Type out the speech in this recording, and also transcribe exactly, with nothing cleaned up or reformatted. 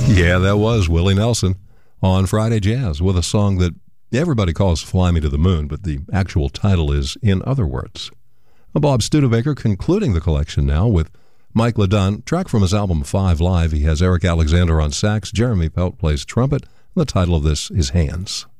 Yeah, that was Willie Nelson on Friday Jazz with a song that everybody calls Fly Me to the Moon, but the actual title is In Other Words. Bob Studebaker concluding the collection now with Mike LeDun, track from his album Five Live. He has Eric Alexander on sax, Jeremy Pelt plays trumpet, and the title of this is Hands.